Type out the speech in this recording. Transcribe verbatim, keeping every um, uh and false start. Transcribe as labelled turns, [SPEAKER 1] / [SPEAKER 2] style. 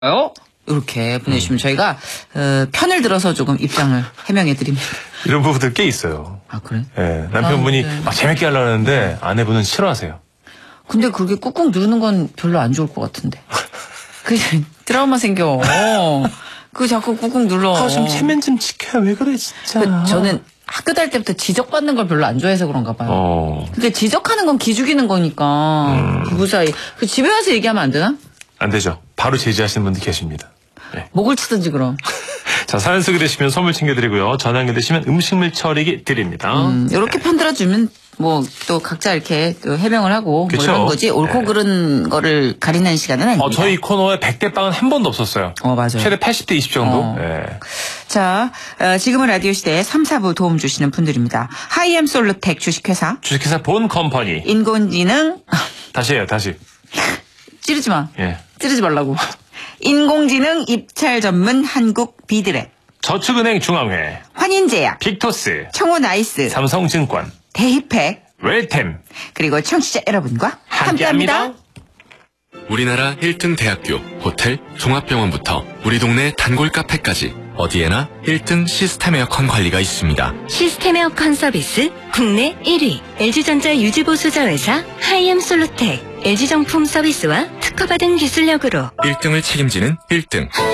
[SPEAKER 1] 요 이렇게 보내주시면
[SPEAKER 2] 음.
[SPEAKER 1] 저희가 어, 편을 들어서 조금 입장을 해명해 드립니다.
[SPEAKER 2] 이런 부분들 꽤 있어요.
[SPEAKER 1] 아 그래?
[SPEAKER 2] 예, 남편분이
[SPEAKER 1] 아, 네.
[SPEAKER 2] 막 재밌게 하려는데 아내분은 싫어하세요.
[SPEAKER 1] 근데 그게 꾹꾹 누르는 건 별로 안 좋을 것 같은데. 그 트라우마 생겨. 그 자꾸 꾹꾹 눌러.
[SPEAKER 2] 아, 좀 체면 좀 지켜야 왜 그래 진짜.
[SPEAKER 1] 그 저는 학교 다닐 때부터 지적받는 걸 별로 안 좋아해서 그런가 봐요.
[SPEAKER 2] 어.
[SPEAKER 1] 근데 지적하는 건 기죽이는 거니까
[SPEAKER 2] 음.
[SPEAKER 1] 부부 사이. 그 집에 와서 얘기하면 안 되나?
[SPEAKER 2] 안 되죠. 바로 제지하시는 분들 계십니다. 네.
[SPEAKER 1] 목을 치든지 그럼.
[SPEAKER 2] 자, 사연 쓰게 되시면 선물 챙겨드리고요. 전화 연결되시면 음식물 처리기 드립니다.
[SPEAKER 1] 음, 이렇게 편들어주면 뭐 또 각자 이렇게 또 해명을 하고 뭐 이런 거지 옳고
[SPEAKER 2] 네.
[SPEAKER 1] 그른 거를 가리는 시간은 아닙니다.
[SPEAKER 2] 어, 저희 코너에 백 대 빵은 한 번도 없었어요.
[SPEAKER 1] 어, 맞아요.
[SPEAKER 2] 최대 팔십 대 이십 정도.
[SPEAKER 1] 어.
[SPEAKER 2] 네.
[SPEAKER 1] 자, 어, 지금은 라디오 시대에 삼, 사부 도움 주시는 분들입니다. 하이엠 솔루텍 주식회사,
[SPEAKER 2] 주식회사 본 컴퍼니.
[SPEAKER 1] 인공지능,
[SPEAKER 2] 다시 해요, 다시.
[SPEAKER 1] 찌르지 마.
[SPEAKER 2] 예.
[SPEAKER 1] 찌르지 말라고. 인공지능 입찰 전문 한국 비드랩,
[SPEAKER 2] 저축은행 중앙회.
[SPEAKER 1] 환인제약,
[SPEAKER 2] 빅토스.
[SPEAKER 1] 청호나이스,
[SPEAKER 2] 삼성증권.
[SPEAKER 1] 대희팩,
[SPEAKER 2] 웰템.
[SPEAKER 1] 그리고 청취자 여러분과 함께합니다.
[SPEAKER 2] 함께합니다.
[SPEAKER 3] 우리나라 일 등 대학교, 호텔, 종합병원부터 우리 동네 단골 카페까지 어디에나 일 등 시스템 에어컨 관리가 있습니다.
[SPEAKER 4] 시스템 에어컨 서비스 국내 일 위 엘지전자 유지보수자 회사 하이엠 솔루텍 엘지정품 서비스와 특허받은 기술력으로
[SPEAKER 3] 일 등을 책임지는 일 등